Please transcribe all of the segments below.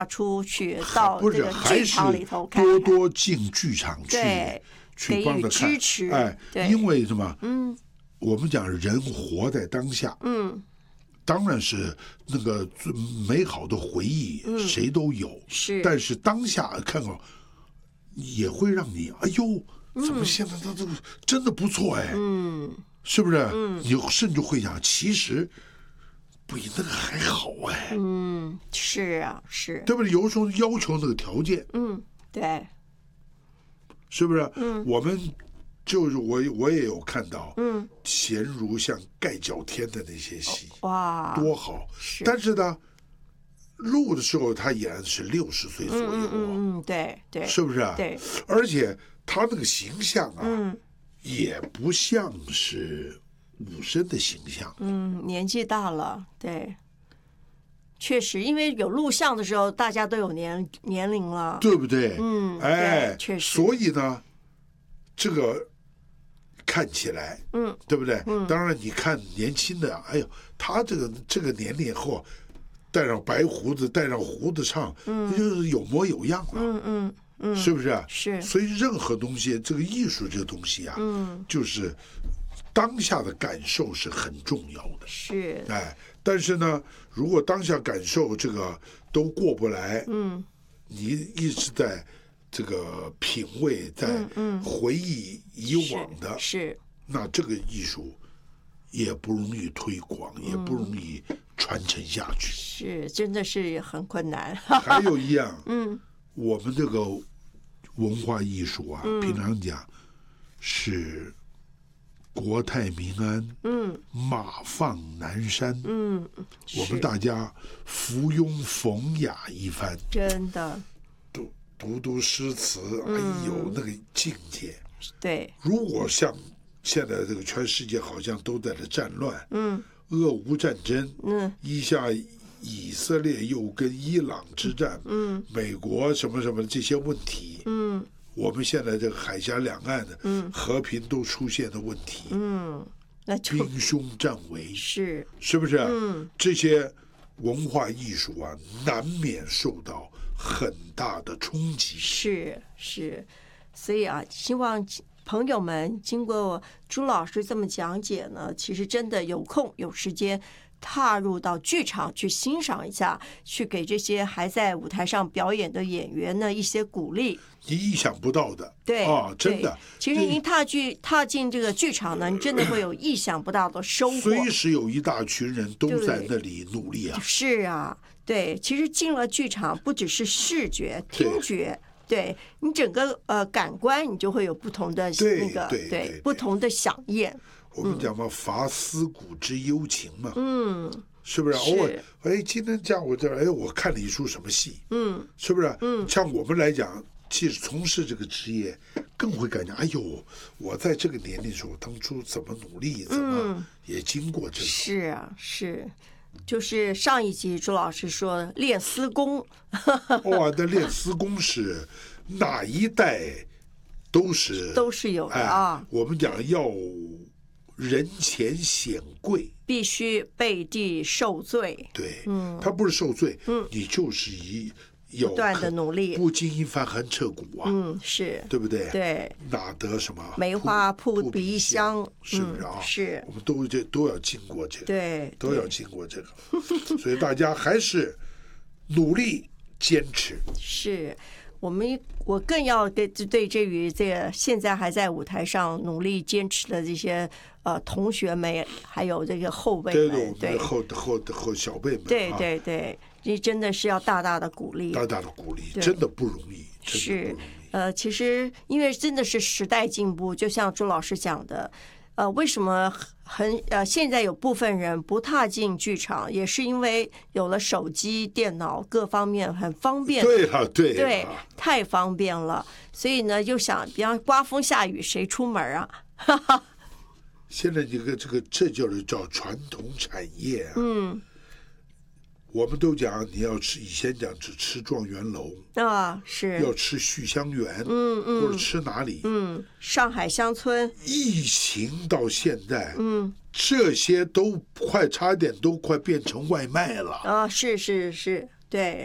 出去到这个剧场里头看， 多多进剧场去， 对， 去帮着看， 给予支持， 因为什么？我们讲人活在当下，当然是那个最美好的回忆，谁都有， 是， 但是当下看到也会让你，哎呦，怎么现在他这个真的不错哎，是不是？你甚至会想，其实比那个还好哎， 是啊，是， 对不对？有时候要求那个条件， 对， 是不是？我们就是我也有看到，贤如像盖角天的那些戏， 哇， 多好！但是呢，录的时候他演是60岁左右， 对， 是不是？ 对， 而且他那个形象啊，也不像是武生的形象， 年纪大了，对。确实，因为有录像的时候，大家都有年龄了， 对不对？哎， 确实。 所以呢，这个看起来，对不对？当然，你看年轻的，哎呦，他这个年龄后，带上白胡子，带上胡子唱，就是有模有样了，是不是？ 是。 所以任何东西，这个艺术这个东西啊，就是当下的感受是很重要的。 是。 哎，但是呢，如果当下感受这个都过不来，你一直在这个品味，在回忆以往的， 是， 那这个艺术也不容易推广，也不容易传承下去。 是，真的是很困难。 还有一样，我们这个文化艺术啊，平常讲是国泰民安，马放南山，我们大家附庸风雅一番， 真的， 读诗词，哎呦，那个境界。 对， 如果像现在这个全世界好像都在这战乱，俄乌战争，一下以色列又跟伊朗之战，美国什么什么这些问题，我们现在这个海峡两岸的和平都出现的问题， 那就兵凶战危， 是不是？这些文化艺术啊，难免受到很大的冲击。 是，所以啊，希望朋友们经过朱老师这么讲解呢，其实真的有空有时间踏入到剧场去欣赏一下，去给这些还在舞台上表演的演员呢一些鼓励。 你意想不到的， 对啊，真的。 其实您踏进这个剧场呢，你真的会有意想不到的收获。 随时有一大群人都在那里努力啊。 是啊，对，其实进了剧场，不只是视觉、听觉。对你整个感官，你就会有不同的那个对不同的响应。 我们讲嘛，伐思古之幽情嘛，是不是？偶尔，哎，今天这样我这儿，哎，我看了一出什么戏，是不是？像我们来讲，其实从事这个职业，更会感觉，哎呦，我在这个年龄的时候，当初怎么努力，怎么也经过这个。 是啊，是。就是上一集朱老师说练丝功， 哇，那练丝功是哪一代都是有的啊。 我们讲要人前显贵， 必须背地受罪。 对，他不是受罪，你就是不断的努力， 不经一番寒彻骨啊， 是， 对不对？ 对， 哪得什么梅花扑鼻香， 是不是啊？ 是， 我们都要经过这个， 对， 都要经过这个，所以大家还是努力坚持。 是我更要对于这个现在还在舞台上努力坚持的这些同学们，还有这个后辈们，对后小辈们， 对。这真的是要大大的鼓励， 真的不容易。 是，其实因为真的是时代进步，就像朱老师讲的，为什么现在有部分人不踏进剧场，也是因为有了手机、电脑各方面很方便。 对， 太方便了，所以呢，就想，比方刮风下雨，谁出门啊？ 现在这就是叫传统产业啊。我们都讲你要吃，以前讲只吃状元楼啊，是要吃旭香园，或者吃哪里？ 上海乡村。 疫情到现在，这些都差点都快变成外卖了啊！是，对，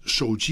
手机。